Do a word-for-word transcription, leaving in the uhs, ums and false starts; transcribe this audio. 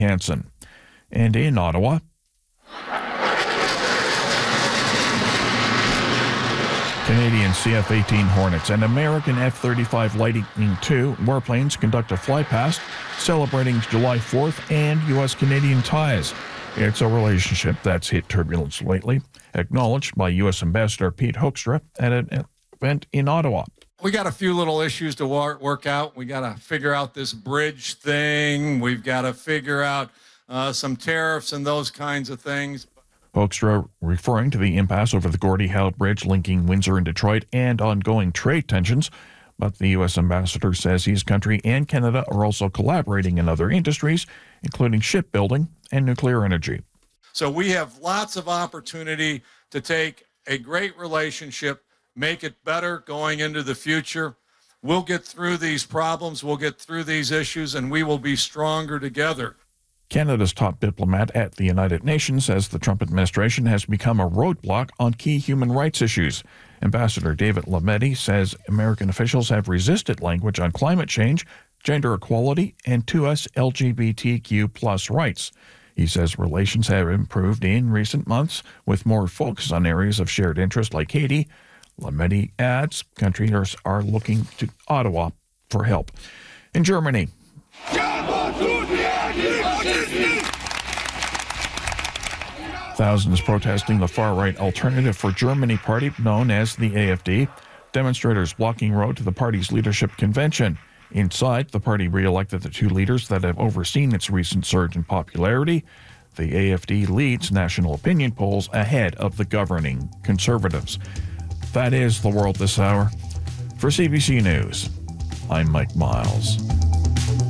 Hansen. And in Ottawa, Canadian C F eighteen Hornets and American F thirty-five Lightning two warplanes conduct a flypast celebrating July fourth and U S-Canadian ties. It's a relationship that's hit turbulence lately, acknowledged by U S Ambassador Pete Hoekstra at an event in Ottawa. We got a few little issues to work out. We got to figure out this bridge thing. We've got to figure out uh, some tariffs and those kinds of things. Hoekstra referring to the impasse over the Gordie Howe Bridge linking Windsor and Detroit and ongoing trade tensions. But the U S ambassador says his country and Canada are also collaborating in other industries, including shipbuilding and nuclear energy. So we have lots of opportunity to take a great relationship, make it better going into the future. We'll get through these problems, we'll get through these issues, and we will be stronger together. Canada's top diplomat at the United Nations says the Trump administration has become a roadblock on key human rights issues. Ambassador David Lametti says American officials have resisted language on climate change, gender equality, and to us L G B T Q plus rights. He says relations have improved in recent months with more focus on areas of shared interest like Haiti. Lametti adds countries are looking to Ottawa for help. In Germany, thousands protesting the far-right Alternative for Germany party known as the A F D. Demonstrators blocking road to the party's leadership convention. Inside, the party re-elected the two leaders that have overseen its recent surge in popularity. The A F D leads national opinion polls ahead of the governing Conservatives. That is the world this hour. For C B C News, I'm Mike Miles.